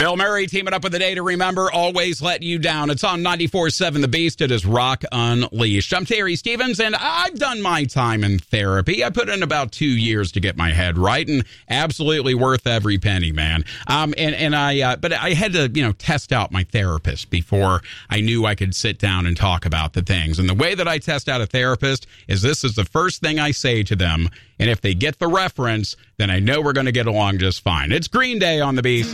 Bill Murray teaming up with The Day to Remember, Always Let You Down. It's on 94.7 The Beast. It is Rock Unleashed. I'm Terry Stevens, and I've done my time in therapy. I put in about 2 years to get my head right, and absolutely worth every penny, man. But I had to, test out my therapist before I knew I could sit down and talk about the things. And the way that I test out a therapist is this is the first thing I say to them. And if they get the reference, then I know we're going to get along just fine. It's Green Day on The Beast.